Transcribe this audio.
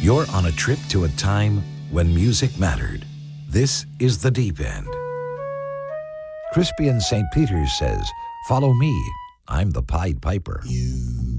You're on a trip to a time when music mattered. This is The Deep End. Crispian St. Peter's says, "Follow me. I'm the Pied Piper." You